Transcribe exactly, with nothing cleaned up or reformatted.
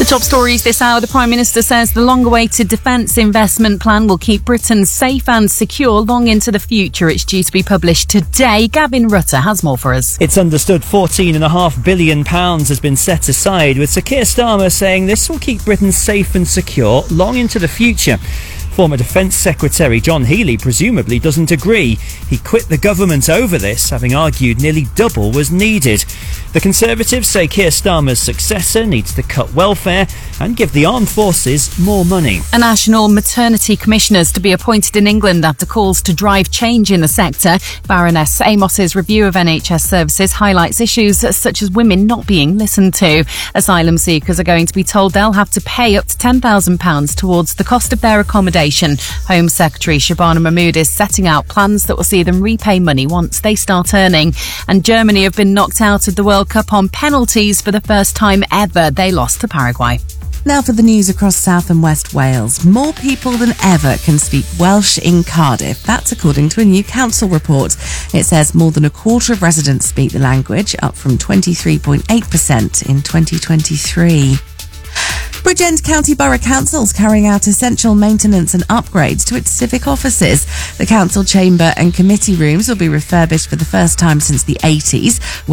Top stories this hour. The Prime Minister says the long-awaited defence investment plan will keep Britain safe and secure long into the future. It's due to be published today. Gavin Rutter has more for us. It's understood fourteen point five billion pounds has been set aside, with Sir Keir Starmer saying this will keep Britain safe and secure long into the future. Former Defence Secretary John Healey presumably doesn't agree. He quit the government over this, having argued nearly double was needed. The Conservatives say Keir Starmer's successor needs to cut welfare and give the armed forces more money. A national maternity commissioner is to be appointed in England after calls to drive change in the sector. Baroness Amos's review of N H S services highlights issues such as women not being listened to. Asylum seekers are going to be told they'll have to pay up to ten thousand pounds towards the cost of their accommodation. Home Secretary Shabana Mahmood is setting out plans that will see them repay money once they start earning. And Germany have been knocked out of the World Cup on penalties for the first time ever. They lost to Paraguay. Now for the news across South and West Wales. More people than ever can speak Welsh in Cardiff. That's according to a new council report. It says more than a quarter of residents speak the language, up from twenty-three point eight percent in twenty twenty-three. Bridgend County Borough Council's carrying out essential maintenance and upgrades to its civic offices. The council chamber and committee rooms will be refurbished for the first time since the eighties.